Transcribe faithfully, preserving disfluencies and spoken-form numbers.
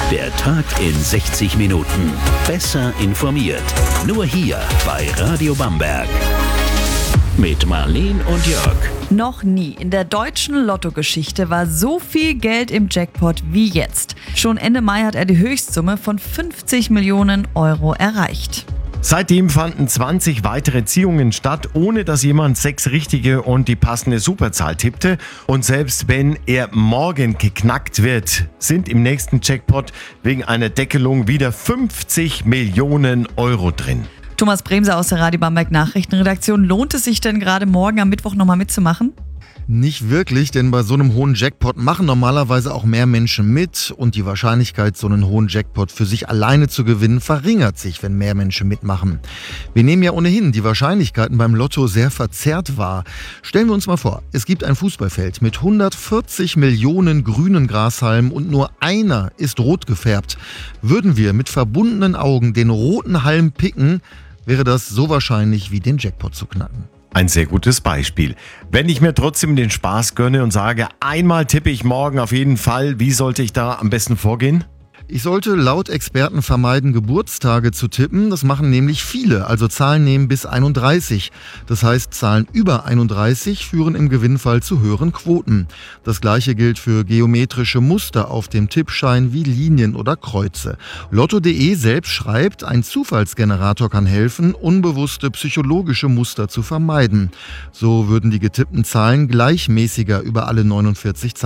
Der Tag in sechzig Minuten. Besser informiert. Nur hier bei Radio Bamberg. Mit Marleen und Jörg. Noch nie in der deutschen Lottogeschichte war so viel Geld im Jackpot wie jetzt. Schon Ende Mai hat er die Höchstsumme von fünfzig Millionen Euro erreicht. Seitdem fanden zwanzig weitere Ziehungen statt, ohne dass jemand sechs richtige und die passende Superzahl tippte. Und selbst wenn er morgen geknackt wird, sind im nächsten Jackpot wegen einer Deckelung wieder fünfzig Millionen Euro drin. Thomas Bremser aus der Radio Bamberg Nachrichtenredaktion. Lohnt es sich denn gerade morgen am Mittwoch nochmal mitzumachen? Nicht wirklich, denn bei so einem hohen Jackpot machen normalerweise auch mehr Menschen mit und die Wahrscheinlichkeit, so einen hohen Jackpot für sich alleine zu gewinnen, verringert sich, wenn mehr Menschen mitmachen. Wir nehmen ja ohnehin die Wahrscheinlichkeiten beim Lotto sehr verzerrt wahr. Stellen wir uns mal vor, es gibt ein Fußballfeld mit hundertvierzig Millionen grünen Grashalmen und nur einer ist rot gefärbt. Würden wir mit verbundenen Augen den roten Halm picken, wäre das so wahrscheinlich wie den Jackpot zu knacken. Ein sehr gutes Beispiel. Wenn ich mir trotzdem den Spaß gönne und sage, einmal tippe ich morgen auf jeden Fall, wie sollte ich da am besten vorgehen? Ich sollte laut Experten vermeiden, Geburtstage zu tippen. Das machen nämlich viele, also Zahlen nehmen bis einunddreißig. Das heißt, Zahlen über einunddreißig führen im Gewinnfall zu höheren Quoten. Das gleiche gilt für geometrische Muster auf dem Tippschein wie Linien oder Kreuze. Lotto punkt de selbst schreibt, ein Zufallsgenerator kann helfen, unbewusste psychologische Muster zu vermeiden. So würden die getippten Zahlen gleichmäßiger über alle neunundvierzig